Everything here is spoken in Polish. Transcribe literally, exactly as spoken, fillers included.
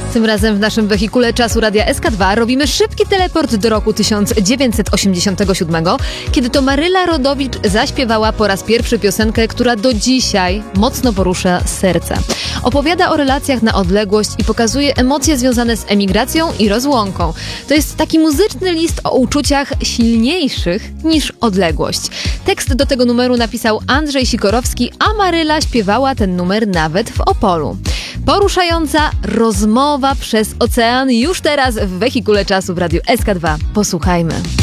Tym razem w naszym wehikule czasu Radia S K dwa robimy szybki teleport do roku tysiąc dziewięćset osiemdziesiątego siódmego, kiedy to Maryla Rodowicz zaśpiewała po raz pierwszy piosenkę, która do dzisiaj mocno porusza serce. Opowiada o relacjach na odległość i pokazuje emocje związane z emigracją i rozłąką. To jest taki muzyczny list o uczuciach silniejszych niż odległość. Tekst do tego numeru napisał Andrzej Sikorowski, a Maryla śpiewała ten numer nawet w Opolu. Poruszająca rozmowa przez ocean już teraz w wehikule czasu w Radiu S K dwa. Posłuchajmy.